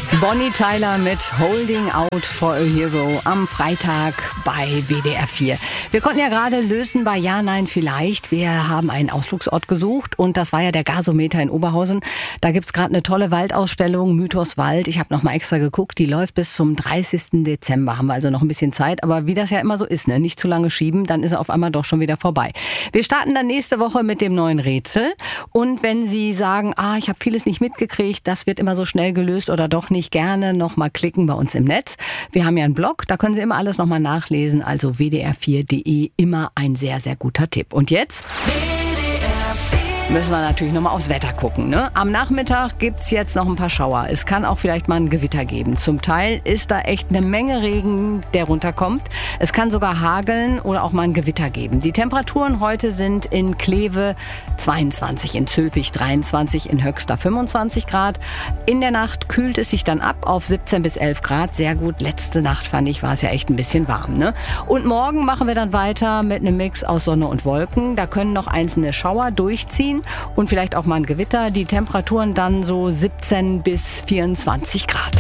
Bonnie Tyler mit Holding Out for a Hero am Freitag bei WDR 4. Wir konnten ja gerade lösen bei Ja, Nein, Vielleicht. Wir haben einen Ausflugsort gesucht und das war ja der Gasometer in Oberhausen. Da gibt's gerade eine tolle Waldausstellung, Mythos Wald. Ich habe noch mal extra geguckt, die läuft bis zum 30. Dezember. Haben wir also noch ein bisschen Zeit, aber wie das ja immer so ist, ne? Nicht zu lange schieben, dann ist er auf einmal doch schon wieder vorbei. Wir starten dann nächste Woche mit dem neuen Rätsel und wenn Sie sagen, ich habe vieles nicht mitgekriegt, das wird immer so schnell gelöst oder doch nicht, gerne noch mal klicken bei uns im Netz. Wir haben ja einen Blog, da können Sie immer alles noch mal nachlesen, also wdr4.de, immer ein sehr, sehr guter Tipp. Und jetzt müssen wir natürlich noch mal aufs Wetter gucken, ne? Am Nachmittag gibt's jetzt noch ein paar Schauer. Es kann auch vielleicht mal ein Gewitter geben. Zum Teil ist da echt eine Menge Regen, der runterkommt. Es kann sogar hageln oder auch mal ein Gewitter geben. Die Temperaturen heute sind in Kleve 22, in Zülpich 23, in Höxter 25 Grad. In der Nacht kühlt es sich dann ab auf 17 bis 11 Grad. Sehr gut. Letzte Nacht, fand ich, war es ja echt ein bisschen warm, ne? Und morgen machen wir dann weiter mit einem Mix aus Sonne und Wolken. Da können noch einzelne Schauer durchziehen und vielleicht auch mal ein Gewitter. Die Temperaturen dann so 17 bis 24 Grad.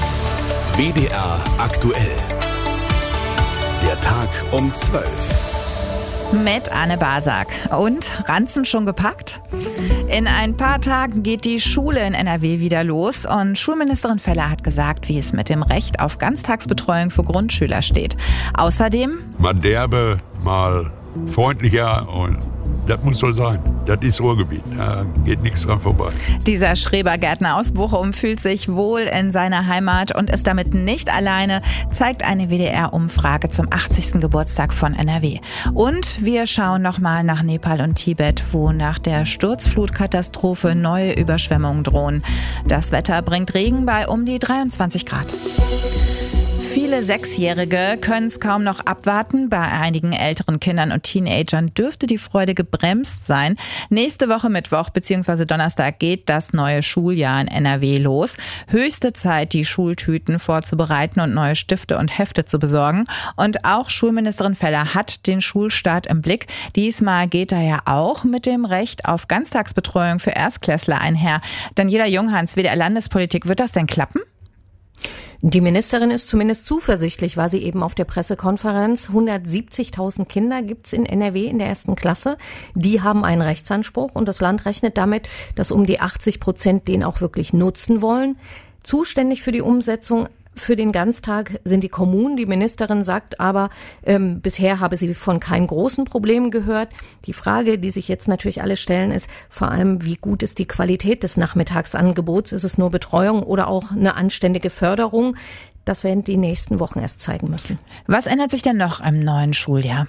WDR aktuell. Der Tag um 12. Mit Anne Basak. Und Ranzen schon gepackt? In ein paar Tagen geht die Schule in NRW wieder los und Schulministerin Feller hat gesagt, wie es mit dem Recht auf Ganztagsbetreuung für Grundschüler steht. Außerdem: Mal derbe, mal freundlicher und das muss so sein. Das ist Ruhrgebiet. Da geht nichts dran vorbei. Dieser Schrebergärtner aus Bochum fühlt sich wohl in seiner Heimat und ist damit nicht alleine, zeigt eine WDR-Umfrage zum 80. Geburtstag von NRW. Und wir schauen nochmal nach Nepal und Tibet, wo nach der Sturzflutkatastrophe neue Überschwemmungen drohen. Das Wetter bringt Regen bei um die 23 Grad. Viele Sechsjährige können es kaum noch abwarten. Bei einigen älteren Kindern und Teenagern dürfte die Freude gebremst sein. Nächste Woche Mittwoch bzw. Donnerstag geht das neue Schuljahr in NRW los. Höchste Zeit, die Schultüten vorzubereiten und neue Stifte und Hefte zu besorgen. Und auch Schulministerin Feller hat den Schulstart im Blick. Diesmal geht er ja auch mit dem Recht auf Ganztagsbetreuung für Erstklässler einher. Daniela Junghans, WDR Landespolitik, wird das denn klappen? Die Ministerin ist zumindest zuversichtlich, war sie eben auf der Pressekonferenz. 170.000 Kinder gibt's in NRW in der ersten Klasse. Die haben einen Rechtsanspruch und das Land rechnet damit, dass um die 80% den auch wirklich nutzen wollen. Zuständig für die Umsetzung für den Ganztag sind die Kommunen. Die Ministerin sagt aber, bisher habe sie von keinen großen Problemen gehört. Die Frage, die sich jetzt natürlich alle stellen, ist vor allem, wie gut ist die Qualität des Nachmittagsangebots? Ist es nur Betreuung oder auch eine anständige Förderung? Das werden die nächsten Wochen erst zeigen müssen. Was ändert sich denn noch im neuen Schuljahr?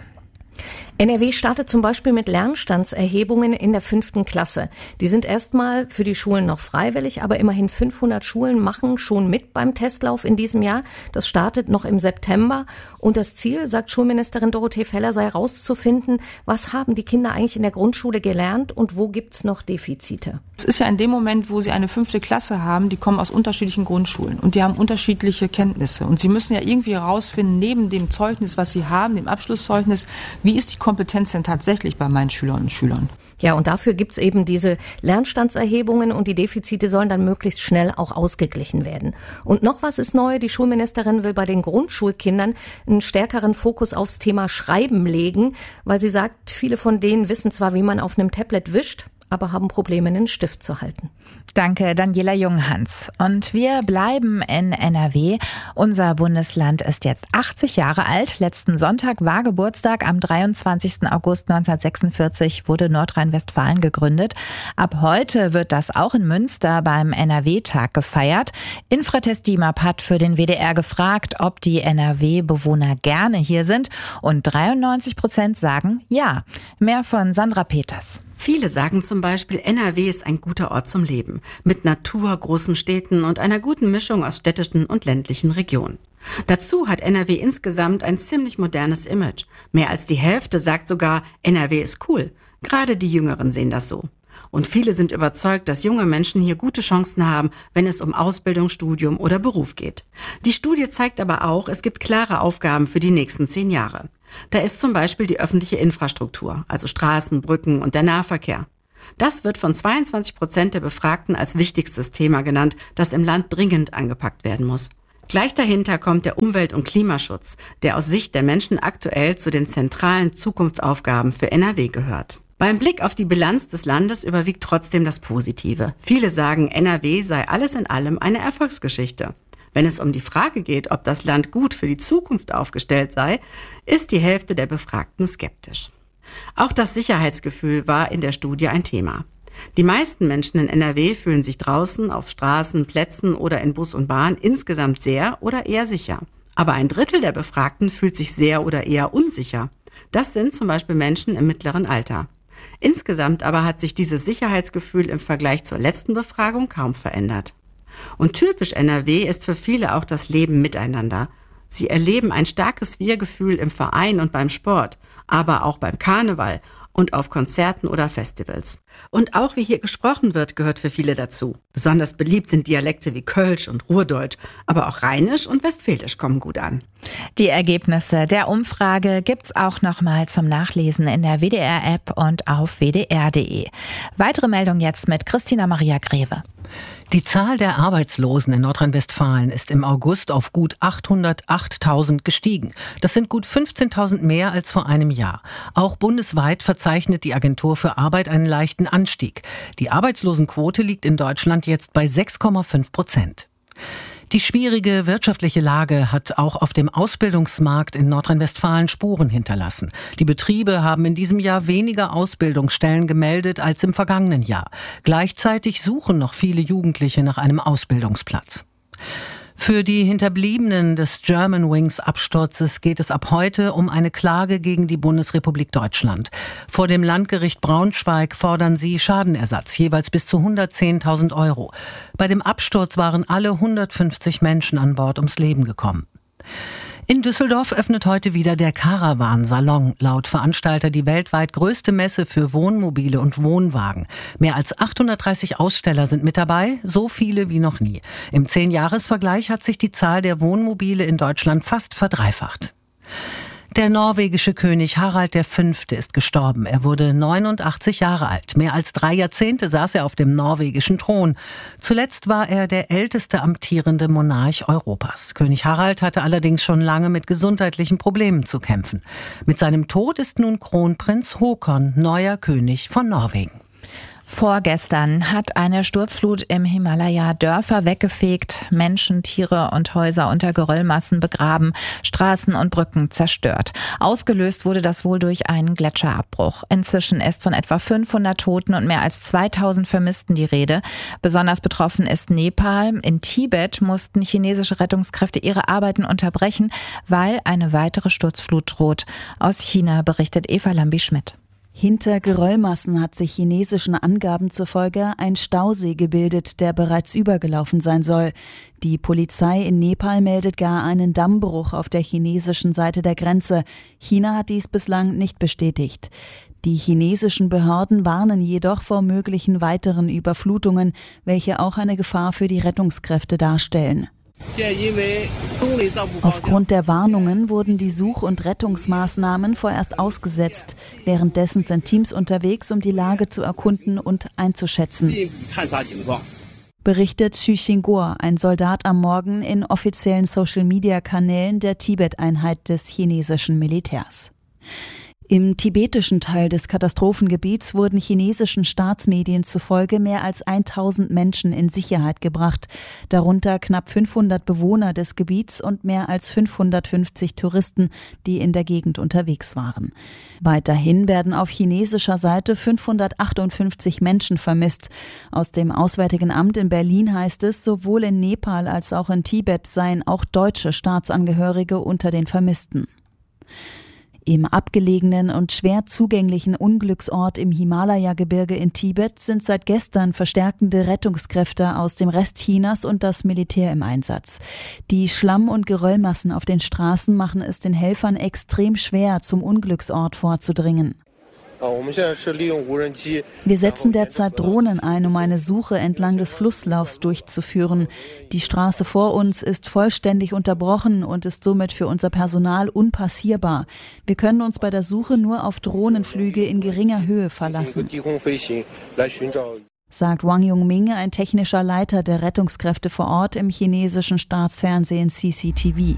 NRW startet zum Beispiel mit Lernstandserhebungen in der 5. Klasse. Die sind erstmal für die Schulen noch freiwillig, aber immerhin 500 Schulen machen schon mit beim Testlauf in diesem Jahr. Das startet noch im September. Und das Ziel, sagt Schulministerin Dorothee Feller, sei herauszufinden, was haben die Kinder eigentlich in der Grundschule gelernt und wo gibt's noch Defizite. Es ist ja in dem Moment, wo sie eine 5. Klasse haben, die kommen aus unterschiedlichen Grundschulen und die haben unterschiedliche Kenntnisse. Und sie müssen ja irgendwie herausfinden, neben dem Zeugnis, was sie haben, dem Abschlusszeugnis, wie ist die Kompetenz denn tatsächlich bei meinen Schülerinnen und Schülern? Ja, und dafür gibt's eben diese Lernstandserhebungen und die Defizite sollen dann möglichst schnell auch ausgeglichen werden. Und noch was ist neu, die Schulministerin will bei den Grundschulkindern einen stärkeren Fokus aufs Thema Schreiben legen, weil sie sagt, viele von denen wissen zwar, wie man auf einem Tablet wischt, aber haben Probleme, einen Stift zu halten. Danke, Daniela Junghans. Und wir bleiben in NRW. Unser Bundesland ist jetzt 80 Jahre alt. Letzten Sonntag war Geburtstag. Am 23. August 1946 wurde Nordrhein-Westfalen gegründet. Ab heute wird das auch in Münster beim NRW-Tag gefeiert. Infratest DIMAP hat für den WDR gefragt, ob die NRW-Bewohner gerne hier sind. Und 93% sagen ja. Mehr von Sandra Peters. Viele sagen zum Beispiel, NRW ist ein guter Ort zum Leben. Mit Natur, großen Städten und einer guten Mischung aus städtischen und ländlichen Regionen. Dazu hat NRW insgesamt ein ziemlich modernes Image. Mehr als die Hälfte sagt sogar, NRW ist cool. Gerade die Jüngeren sehen das so. Und viele sind überzeugt, dass junge Menschen hier gute Chancen haben, wenn es um Ausbildung, Studium oder Beruf geht. Die Studie zeigt aber auch, es gibt klare Aufgaben für die nächsten 10 Jahre. Da ist zum Beispiel die öffentliche Infrastruktur, also Straßen, Brücken und der Nahverkehr. Das wird von 22% der Befragten als wichtigstes Thema genannt, das im Land dringend angepackt werden muss. Gleich dahinter kommt der Umwelt- und Klimaschutz, der aus Sicht der Menschen aktuell zu den zentralen Zukunftsaufgaben für NRW gehört. Beim Blick auf die Bilanz des Landes überwiegt trotzdem das Positive. Viele sagen, NRW sei alles in allem eine Erfolgsgeschichte. Wenn es um die Frage geht, ob das Land gut für die Zukunft aufgestellt sei, ist die Hälfte der Befragten skeptisch. Auch das Sicherheitsgefühl war in der Studie ein Thema. Die meisten Menschen in NRW fühlen sich draußen, auf Straßen, Plätzen oder in Bus und Bahn insgesamt sehr oder eher sicher. Aber ein Drittel der Befragten fühlt sich sehr oder eher unsicher. Das sind zum Beispiel Menschen im mittleren Alter. Insgesamt aber hat sich dieses Sicherheitsgefühl im Vergleich zur letzten Befragung kaum verändert. Und typisch NRW ist für viele auch das Leben miteinander. Sie erleben ein starkes Wir-Gefühl im Verein und beim Sport, aber auch beim Karneval und auf Konzerten oder Festivals. Und auch wie hier gesprochen wird, gehört für viele dazu. Besonders beliebt sind Dialekte wie Kölsch und Ruhrdeutsch, aber auch Rheinisch und Westfälisch kommen gut an. Die Ergebnisse der Umfrage gibt's auch nochmal zum Nachlesen in der WDR-App und auf wdr.de. Weitere Meldung jetzt mit Christina Maria Greve. Die Zahl der Arbeitslosen in Nordrhein-Westfalen ist im August auf gut 808.000 gestiegen. Das sind gut 15.000 mehr als vor einem Jahr. Auch bundesweit verzeichnet die Agentur für Arbeit einen leichten Anstieg. Die Arbeitslosenquote liegt in Deutschland jetzt bei 6,5%. Die schwierige wirtschaftliche Lage hat auch auf dem Ausbildungsmarkt in Nordrhein-Westfalen Spuren hinterlassen. Die Betriebe haben in diesem Jahr weniger Ausbildungsstellen gemeldet als im vergangenen Jahr. Gleichzeitig suchen noch viele Jugendliche nach einem Ausbildungsplatz. Für die Hinterbliebenen des Germanwings-Absturzes geht es ab heute um eine Klage gegen die Bundesrepublik Deutschland. Vor dem Landgericht Braunschweig fordern sie Schadenersatz, jeweils bis zu 110.000 €. Bei dem Absturz waren alle 150 Menschen an Bord ums Leben gekommen. In Düsseldorf öffnet heute wieder der Caravan-Salon, laut Veranstalter die weltweit größte Messe für Wohnmobile und Wohnwagen. Mehr als 830 Aussteller sind mit dabei, so viele wie noch nie. Im 10-Jahres-Vergleich hat sich die Zahl der Wohnmobile in Deutschland fast verdreifacht. Der norwegische König Harald V. ist gestorben. Er wurde 89 Jahre alt. Mehr als 3 Jahrzehnte saß er auf dem norwegischen Thron. Zuletzt war er der älteste amtierende Monarch Europas. König Harald hatte allerdings schon lange mit gesundheitlichen Problemen zu kämpfen. Mit seinem Tod ist nun Kronprinz Håkon neuer König von Norwegen. Vorgestern hat eine Sturzflut im Himalaya Dörfer weggefegt, Menschen, Tiere und Häuser unter Geröllmassen begraben, Straßen und Brücken zerstört. Ausgelöst wurde das wohl durch einen Gletscherabbruch. Inzwischen ist von etwa 500 Toten und mehr als 2000 Vermissten die Rede. Besonders betroffen ist Nepal. In Tibet mussten chinesische Rettungskräfte ihre Arbeiten unterbrechen, weil eine weitere Sturzflut droht. Aus China berichtet Eva Lambi-Schmidt. Hinter Geröllmassen hat sich chinesischen Angaben zufolge ein Stausee gebildet, der bereits übergelaufen sein soll. Die Polizei in Nepal meldet gar einen Dammbruch auf der chinesischen Seite der Grenze. China hat dies bislang nicht bestätigt. Die chinesischen Behörden warnen jedoch vor möglichen weiteren Überflutungen, welche auch eine Gefahr für die Rettungskräfte darstellen. Aufgrund der Warnungen wurden die Such- und Rettungsmaßnahmen vorerst ausgesetzt. Währenddessen sind Teams unterwegs, um die Lage zu erkunden und einzuschätzen. Berichtet Xu Xingguo, ein Soldat am Morgen in offiziellen Social-Media-Kanälen der Tibet-Einheit des chinesischen Militärs. Im tibetischen Teil des Katastrophengebiets wurden chinesischen Staatsmedien zufolge mehr als 1000 Menschen in Sicherheit gebracht, darunter knapp 500 Bewohner des Gebiets und mehr als 550 Touristen, die in der Gegend unterwegs waren. Weiterhin werden auf chinesischer Seite 558 Menschen vermisst. Aus dem Auswärtigen Amt in Berlin heißt es, sowohl in Nepal als auch in Tibet seien auch deutsche Staatsangehörige unter den Vermissten. Im abgelegenen und schwer zugänglichen Unglücksort im Himalaya-Gebirge in Tibet sind seit gestern verstärkende Rettungskräfte aus dem Rest Chinas und das Militär im Einsatz. Die Schlamm- und Geröllmassen auf den Straßen machen es den Helfern extrem schwer, zum Unglücksort vorzudringen. Wir setzen derzeit Drohnen ein, um eine Suche entlang des Flusslaufs durchzuführen. Die Straße vor uns ist vollständig unterbrochen und ist somit für unser Personal unpassierbar. Wir können uns bei der Suche nur auf Drohnenflüge in geringer Höhe verlassen, sagt Wang Yongming, ein technischer Leiter der Rettungskräfte vor Ort im chinesischen Staatsfernsehen CCTV.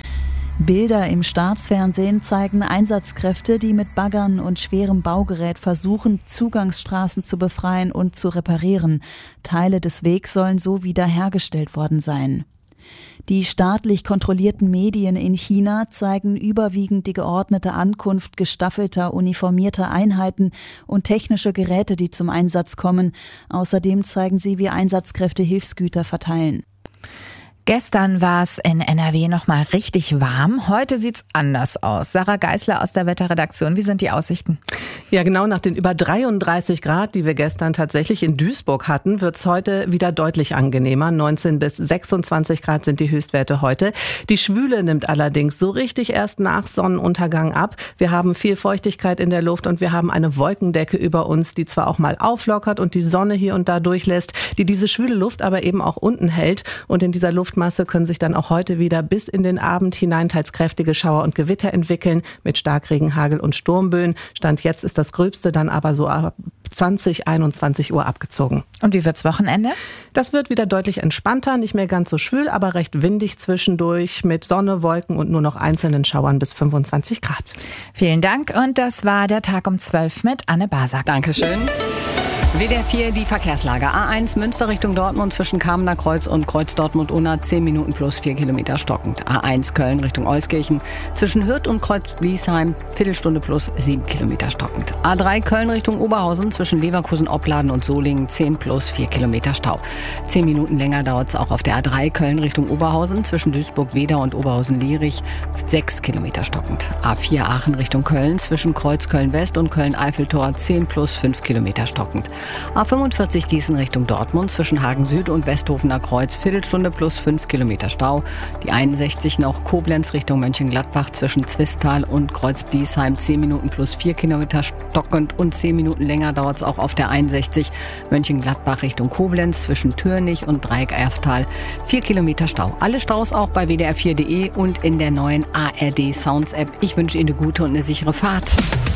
Bilder im Staatsfernsehen zeigen Einsatzkräfte, die mit Baggern und schwerem Baugerät versuchen, Zugangsstraßen zu befreien und zu reparieren. Teile des Wegs sollen so wiederhergestellt worden sein. Die staatlich kontrollierten Medien in China zeigen überwiegend die geordnete Ankunft gestaffelter, uniformierter Einheiten und technische Geräte, die zum Einsatz kommen. Außerdem zeigen sie, wie Einsatzkräfte Hilfsgüter verteilen. Gestern war es in NRW noch mal richtig warm. Heute sieht's anders aus. Sarah Geisler aus der Wetterredaktion. Wie sind die Aussichten? Ja, genau nach den über 33 Grad, die wir gestern tatsächlich in Duisburg hatten, wird's heute wieder deutlich angenehmer. 19 bis 26 Grad sind die Höchstwerte heute. Die Schwüle nimmt allerdings so richtig erst nach Sonnenuntergang ab. Wir haben viel Feuchtigkeit in der Luft und wir haben eine Wolkendecke über uns, die zwar auch mal auflockert und die Sonne hier und da durchlässt, die diese schwüle Luft aber eben auch unten hält. Und in dieser Luftmasse können sich dann auch heute wieder bis in den Abend hinein teils kräftige Schauer und Gewitter entwickeln mit Starkregen, Hagel und Sturmböen. Stand jetzt ist das Gröbste dann aber so ab 20, 21 Uhr abgezogen. Und wie wird's Wochenende? Das wird wieder deutlich entspannter, nicht mehr ganz so schwül, aber recht windig zwischendurch mit Sonne, Wolken und nur noch einzelnen Schauern bis 25 Grad. Vielen Dank und das war der Tag um 12 mit Anne Basak. Dankeschön. WDR 4, die Verkehrslage. A1 Münster Richtung Dortmund zwischen Kamener Kreuz und Kreuz Dortmund-Unna 10 Minuten plus 4 Kilometer stockend. A1 Köln Richtung Euskirchen zwischen Hürth und Kreuz Biesheim Viertelstunde plus 7 Kilometer stockend. A3 Köln Richtung Oberhausen zwischen Leverkusen, Opladen und Solingen 10 plus 4 Kilometer Stau. 10 Minuten länger dauert es auch auf der A3 Köln Richtung Oberhausen zwischen Duisburg-Weder und Oberhausen-Lierich 6 Kilometer stockend. A4 Aachen Richtung Köln zwischen Kreuz Köln-West und Köln-Eiffeltor 10 plus 5 Kilometer stockend. A45 Gießen Richtung Dortmund zwischen Hagen Süd und Westhofener Kreuz Viertelstunde plus 5 Kilometer Stau. Die 61 noch Koblenz Richtung Mönchengladbach zwischen Zwistal und Kreuz Biesheim 10 Minuten plus 4 Kilometer stockend und 10 Minuten länger dauert es auch auf der 61 Mönchengladbach Richtung Koblenz zwischen Türnich und Dreieck-Erftal 4 Kilometer Stau. Alle Staus auch bei wdr4.de und in der neuen ARD Sounds App. Ich wünsche Ihnen eine gute und eine sichere Fahrt.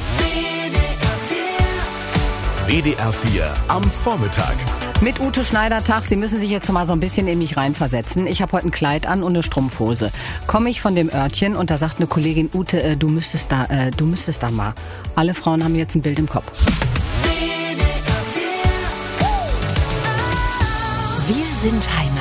WDR 4 am Vormittag. Mit Ute Schneider-Tag. Sie müssen sich jetzt mal so ein bisschen in mich reinversetzen. Ich habe heute ein Kleid an und eine Strumpfhose. Komme ich von dem Örtchen und da sagt eine Kollegin, Ute, du müsstest da mal. Alle Frauen haben jetzt ein Bild im Kopf. Wir sind Heimat.